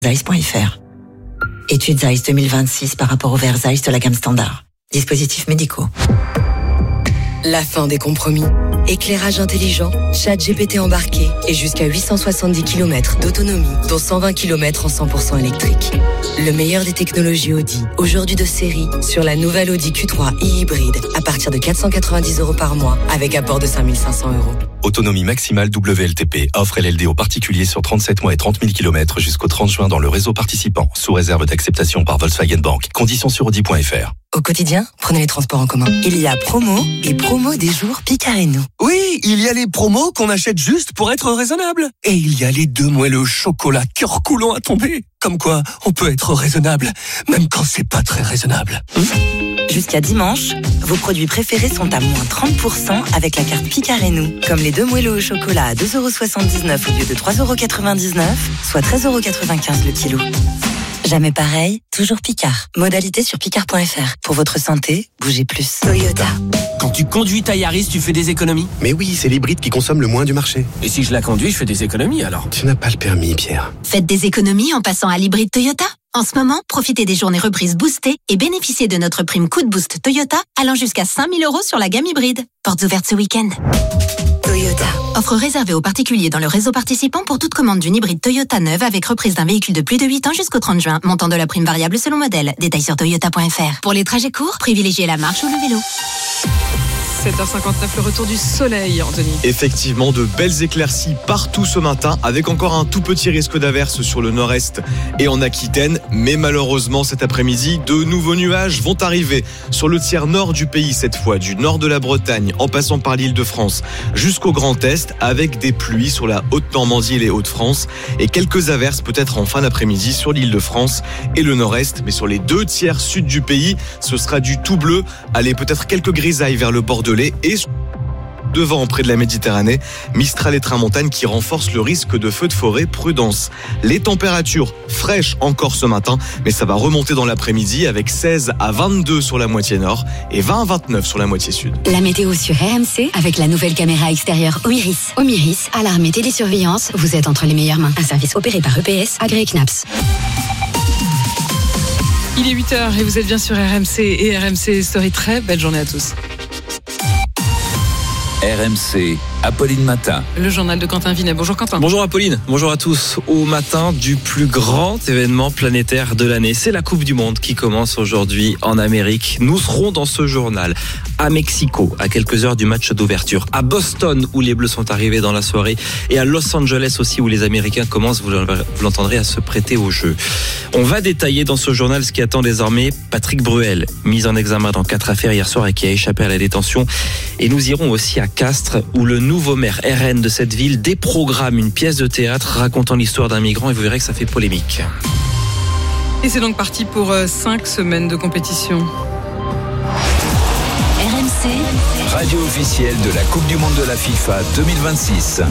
Zeiss.fr. Étude Zeiss 2026 par rapport au verre Zeiss de la gamme standard. Dispositifs médicaux. La fin des compromis. Éclairage intelligent, chat GPT embarqué et jusqu'à 870 km d'autonomie, dont 120 km en 100% électrique. Le meilleur des technologies Audi, aujourd'hui de série, sur la nouvelle Audi Q3 e-hybride, à partir de 490 € par mois, avec apport de 5 500 €. Autonomie maximale WLTP. Offre LLD aux particuliers sur 37 mois et 30 000 km jusqu'au 30 juin dans le réseau participant, sous réserve d'acceptation par Volkswagen Bank. Conditions sur Audi.fr. Au quotidien, prenez les transports en commun. Il y a promo et promo des jours Picard et nous. Oui, il y a les promos qu'on achète juste pour être raisonnable. Et il y a les 2 moelleux au chocolat cœur coulant à tomber. Comme quoi, on peut être raisonnable, même quand c'est pas très raisonnable. Jusqu'à dimanche, vos produits préférés sont à moins 30% avec la carte Picard et nous. Comme les 2 moelleux au chocolat à 2,79 € au lieu de 3,99 €, soit 13,95 € le kilo. Jamais pareil, toujours Picard. Modalité sur picard.fr. Pour votre santé, bougez plus. Toyota. Quand tu conduis ta Yaris, tu fais des économies? Mais oui, c'est l'hybride qui consomme le moins du marché. Et si je la conduis, je fais des économies alors? Tu n'as pas le permis, Pierre. Faites des économies en passant à l'hybride Toyota. En ce moment, profitez des journées reprises boostées et bénéficiez de notre prime coup de boost Toyota allant jusqu'à 5 000 € sur la gamme hybride. Portes ouvertes ce week-end. Toyota. Offre réservée aux particuliers dans le réseau participant pour toute commande d'une hybride Toyota neuve avec reprise d'un véhicule de plus de 8 ans jusqu'au 30 juin. Montant de la prime variable selon modèle. Détails sur toyota.fr. Pour les trajets courts, privilégiez la marche ou le vélo. 7h59, le retour du soleil, Anthony. Effectivement, de belles éclaircies partout ce matin, avec encore un tout petit risque d'averse sur le nord-est et en Aquitaine. Mais malheureusement, cet après-midi, de nouveaux nuages vont arriver sur le tiers nord du pays, cette fois, du nord de la Bretagne, en passant par l'Île-de-France, jusqu'au Grand Est, avec des pluies sur la Haute-Normandie et les Hauts-de-France, et quelques averses peut-être en fin d'après-midi sur l'Île-de-France et le nord-est. Mais sur les 2 tiers sud du pays, ce sera du tout bleu. Allez, peut-être quelques grisailles vers le Bordelais et devant près de la Méditerranée, Mistral et tramontane qui renforcent le risque de feux de forêt. Prudence. Les températures fraîches encore ce matin, mais ça va remonter dans l'après-midi avec 16 à 22 sur la moitié nord et 20 à 29 sur la moitié sud. La météo sur RMC avec la nouvelle caméra extérieure Omiris. Omiris, alarme et télésurveillance, vous êtes entre les meilleures mains. Un service opéré par EPS, agréé CNAPS. Il est 8h et vous êtes bien sur RMC et RMC Story. Très belle journée à tous. RMC, Apolline Matin. Le journal de Quentin Vinet. Bonjour Quentin. Bonjour Apolline, bonjour à tous. Au matin du plus grand événement planétaire de l'année, c'est la Coupe du Monde qui commence aujourd'hui en Amérique. Nous serons dans ce journal à Mexico, à quelques heures du match d'ouverture, à Boston où les Bleus sont arrivés dans la soirée et à Los Angeles aussi où les Américains commencent, vous l'entendrez, à se prêter au jeu. On va détailler dans ce journal ce qui attend désormais Patrick Bruel, mis en examen dans 4 affaires hier soir et qui a échappé à la détention. Et nous irons aussi à Castres où le nouveau maire RN de cette ville déprogramme une pièce de théâtre racontant l'histoire d'un migrant et vous verrez que ça fait polémique. Et c'est donc parti pour 5 semaines de compétition. RMC, Radio officielle de la Coupe du Monde de la FIFA 2026.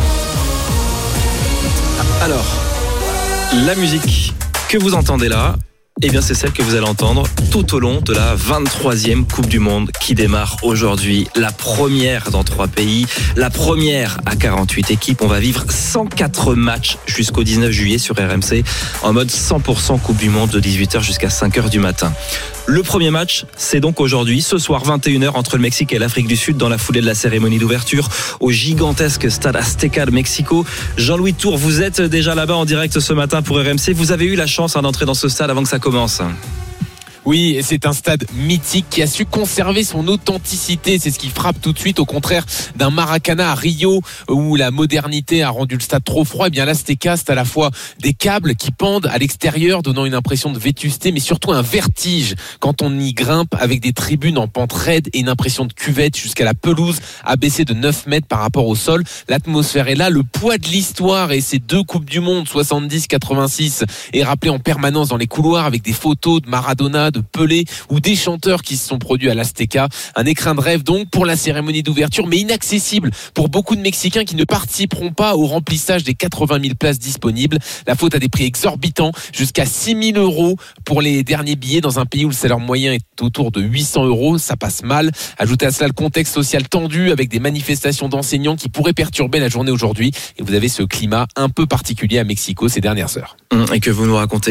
Alors, la musique que vous entendez là, eh bien c'est celle que vous allez entendre tout au long de la 23e Coupe du Monde qui démarre aujourd'hui. La première dans 3 pays, la première à 48 équipes. On va vivre 104 matchs jusqu'au 19 juillet sur RMC en mode 100% Coupe du Monde de 18h jusqu'à 5h du matin. Le premier match, c'est donc aujourd'hui, ce soir 21h entre le Mexique et l'Afrique du Sud dans la foulée de la cérémonie d'ouverture au gigantesque stade Azteca de Mexico. Jean-Louis Tour, vous êtes déjà là-bas en direct ce matin pour RMC. Vous avez eu la chance d'entrer dans ce stade avant que ça commence. Oui, c'est un stade mythique qui a su conserver son authenticité. C'est ce qui frappe tout de suite, au contraire d'un Maracana à Rio où la modernité a rendu le stade trop froid. Eh bien, l'Azteca, c'est à la fois des câbles qui pendent à l'extérieur, donnant une impression de vétusté, mais surtout un vertige quand on y grimpe avec des tribunes en pente raide et une impression de cuvette jusqu'à la pelouse abaissée de 9 mètres par rapport au sol. L'atmosphère est là, le poids de l'histoire et ces 2 Coupes du Monde, 70-86, est rappelé en permanence dans les couloirs avec des photos de Maradona, de de Pelé ou des chanteurs qui se sont produits à l'Azteca. Un écrin de rêve donc pour la cérémonie d'ouverture, mais inaccessible pour beaucoup de Mexicains qui ne participeront pas au remplissage des 80 000 places disponibles. La faute à des prix exorbitants, jusqu'à 6 000 € pour les derniers billets dans un pays où le salaire moyen est autour de 800 €. Ça passe mal. Ajoutez à cela le contexte social tendu avec des manifestations d'enseignants qui pourraient perturber la journée aujourd'hui. Et vous avez ce climat un peu particulier à Mexico ces dernières heures. Et que vous nous racontez